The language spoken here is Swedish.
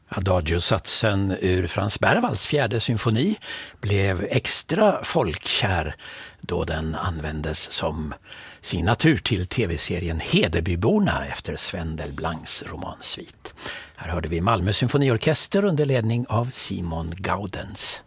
Adagio-satsen ur Franz Berwalds fjärde symfoni blev extra folkkär då den användes som signatur till tv-serien Hedebyborna efter Sven Delblancs romansvit. Här hörde vi Malmö symfoniorkester under ledning av Simon Gaudens.